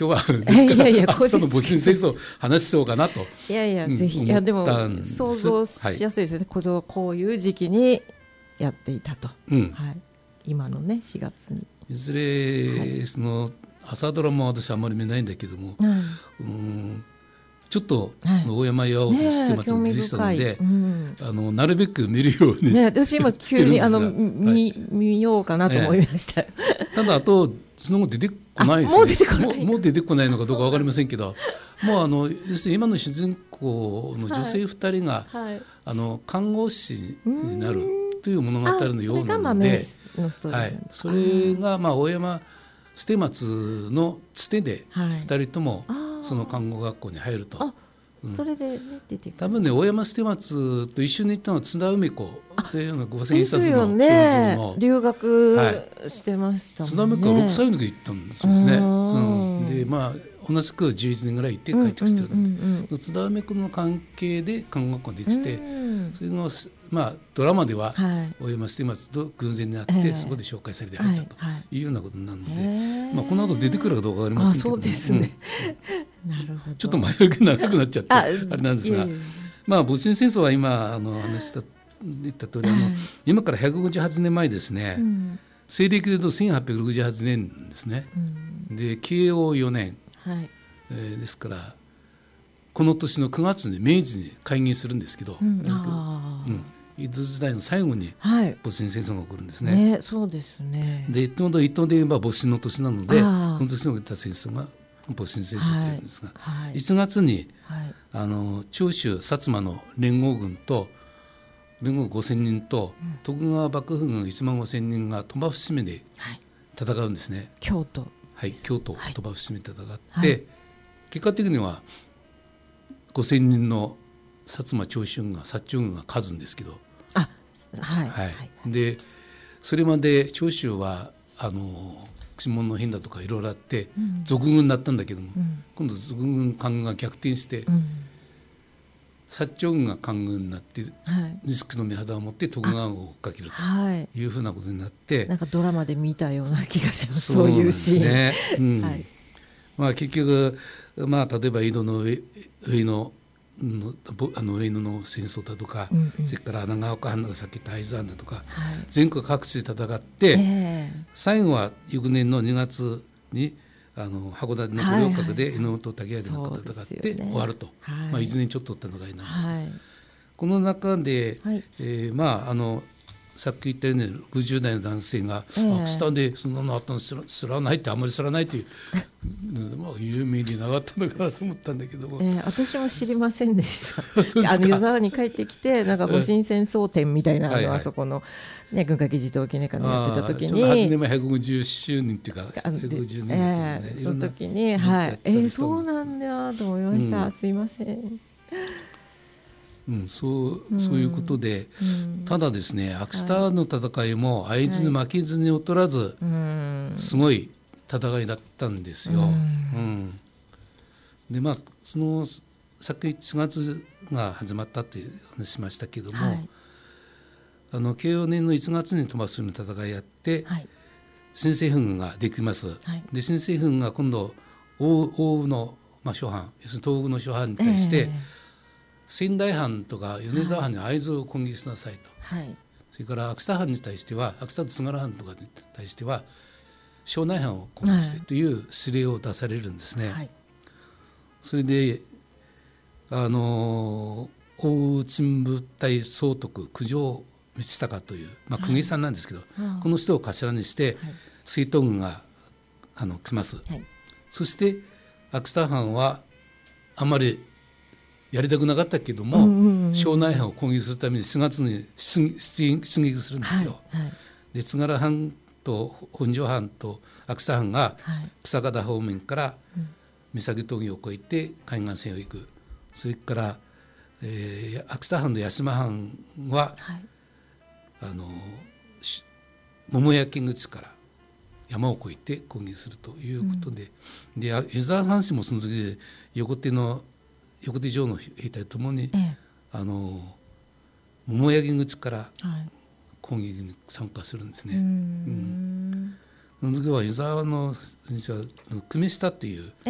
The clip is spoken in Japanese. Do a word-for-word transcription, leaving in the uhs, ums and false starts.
今日はですから、 いやいや秋田の戊辰戦争を話しようかなと。 いやいや、 うんぜひ。いやでも思ったんです。 想像しやすいですよね、はい、こ, こういう時期にやっていたと、 うんはい、今のねしがつにいずれ、はい、その朝ドラも私あんまり見ないんだけども、うん、うんちょっと、はい、大山巌としてますが出てきたので、うん、あのなるべく見るように、ね、 私今急にあの、はい、見, 見ようかなと思いました、ええ、ただあとその後出てこないですね。 もう出てこないもう出てこないのかどうか分かりませんけどもうあの要するに今の主人公の女性ふたりが、はいはい、あの看護師になるという物語のようなので、はい、それがまあ大山捨松のつてでふたりともその看護学校に入ると、 はいうん、それで、ね、出てくる多分ね大山捨松と一緒に行ったのは津田梅子というようなごせんえん札の肖像の、 ね、留学してましたもんね、 津田梅子はろくさいの時行ったんですよね、うん、でまあ同じくじゅういちねんぐらい行って帰ってきてるので、うんうんうん、津田梅子の関係で看護学校ができて、うん、それの、まあ、ドラマでは大山捨松と偶然に会って、はい、そこで紹介されて入ったというようなことなので、はいはいまあ、この後出てくるかどうか分かりませんけど、 そうですね、うん、なるほどちょっと前置き長くなっちゃってあれなんですが、まあ、戊辰戦争は今あの話した言った通り、あの今からひゃくごじゅうはちねんまえですね、うん、西暦でいうとせんはっぴゃくろくじゅうはちねんですね、うん、で慶応よねん、はいえー、ですからこの年のくがつに明治に開元するんですけど、うんあうん、江戸時代の最後に戊辰戦争が起こるんですね、 はいね、そうですね。 で伊藤で言えば戊辰の年なのでこの年に起きた戦争が戊辰戦争というんですが、はいはい、いちがつに、はい、あの長州薩摩の連合軍と連合ごせんにんと、うん、徳川幕府軍いちまんごせんにんが鳥羽伏見で戦うんですね、はい、 京都はい、京都、はい、鳥羽伏見で戦って、はい、結果的にはごせんにんの薩摩長州軍が薩長軍が勝つんですけど、 あ、はいはいはい、でそれまで長州はあの鬼門の変だとかいろいろあって、うん、賊軍になったんだけども、うん、今度賊軍官軍が逆転して、うん、薩長軍が官軍になって、はい、錦の御旗を持って徳川を追っかけるというふうなことになって、はい、 なんかドラマで見たような気がします。そういうシーン、 ねうんはいまあ、結局、まあ、例えば井戸の上、上のあの上野の戦争だとか、うんうん、それから長岡藩がさっき言った会津藩だとか、はい、全国各地で戦って、えー、最後は翌年のにがつにあの函館の五稜郭で榎本武槍の戦って終わると、はいはいまあ、いちねんちょっと戦いなんです、はい、この中で、はいえーまあ、あのさっき言ったようにろくじゅう代の男性が、えー、下でそんなのあったの知 ら, 知らないってあんまり知らないというまあ有名になかったのかなと思ったんだけども、 えー、私も知りませんでしたあの湯沢に帰ってきてなんか戊辰戦争展みたいな、うん、あのあそこの、ね、軍艦児童記念館でやってた時にちょうどはちねんまえひゃくごじゅっしゅうねんっていうかひゃくごじゅうねん、ねえー、その時に、はいえー、そうなんだと思いました、うん、すいませんうん、そう、そういうことで、うん、ただですね秋田の戦いも会津に負けずに劣らず、はい、すごい戦いだったんですよ、うんうん、でまあそのさっきしがつが始まったって話しましたけども、はい、あの慶応年のいちがつに鳥羽伏見の戦いやって、はい、新政府軍ができます、はい、で新政府軍が今度大奥の、まあ、諸藩要するに東北の諸藩に対して、えー仙台藩とか米沢藩に会津を攻撃しなさいと、はい、それから秋田藩に対しては秋田と津軽藩とかに対しては庄内藩を攻撃してという指令を出されるんですね、はい、それであの大内鎮部隊総督九条道隆という、まあ、公家さんなんですけど、はい、この人を頭にして水東軍があの来ます、はい、そして秋田藩はあまりやりたくなかったけども、うんうんうん、庄内藩を攻撃するためにしがつに出撃するんですよ、はいはい、で津軽藩と本庄藩と秋田藩が草加田方面から三崎峠を越えて海岸線を行く、それから、えー、秋田藩と八島藩は、はい、あの桃焼口から山を越えて攻撃するということで、うん、で湯沢藩士もその時で横手の横手城の兵隊ともに、ええ、あの桃焼口から攻撃に参加するんですね、はい、うん、その時は湯沢の先生は久米下っていう